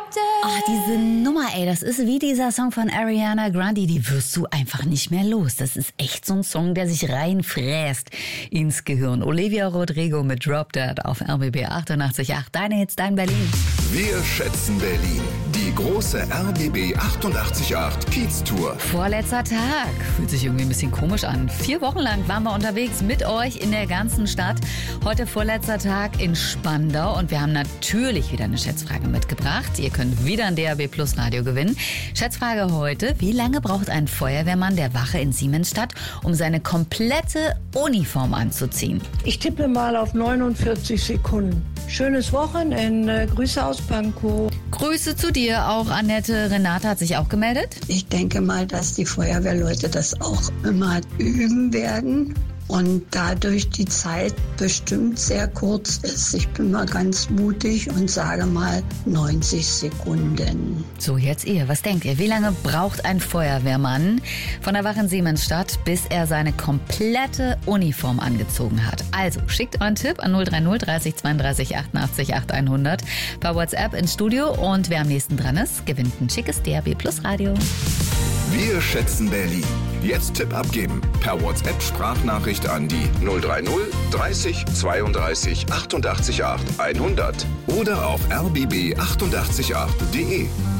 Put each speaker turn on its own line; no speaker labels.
Ach, diese Nummer, ey, das ist wie dieser Song von Ariana Grande, die wirst du einfach nicht mehr los. Das ist echt so ein Song, der sich reinfräst ins Gehirn. Olivia Rodrigo mit Drop Dead auf RBB 88.8. Deine Hits, dein Berlin.
Wir schätzen Berlin. Die große RBB 88.8 Kiez-Tour.
Vorletzter Tag. Fühlt sich irgendwie ein bisschen komisch an. 4 Wochen lang waren wir unterwegs mit euch in der ganzen Stadt. Heute vorletzter Tag in Spandau und wir haben natürlich wieder eine Schätzfrage mitgebracht. Ihr könnt wieder ein DAB Plus Radio gewinnen. Schätzfrage heute: Wie lange braucht ein Feuerwehrmann der Wache in Siemensstadt, um seine komplette Uniform anzuziehen?
Ich tippe mal auf 49 Sekunden. Schönes Wochenende. Grüße aus Pankow.
Grüße zu dir auch, Annette. Renate hat sich auch gemeldet.
Ich denke mal, dass die Feuerwehrleute das auch immer üben werden und dadurch die Zeit bestimmt sehr kurz ist. Ich bin mal ganz mutig und sage mal 90 Sekunden.
So, jetzt ihr. Was denkt ihr? Wie lange braucht ein Feuerwehrmann von der Wache in Siemensstadt, bis er seine komplette Uniform angezogen hat? Also, schickt euren Tipp an 030 30 32 88 8100 per WhatsApp ins Studio und wer am nächsten dran ist, gewinnt ein schickes DAB Plus Radio.
Wir schätzen Berlin. Jetzt Tipp abgeben. Per WhatsApp-Sprachnachricht an die 030 30 32 88 8 100 oder auf rbb888.de.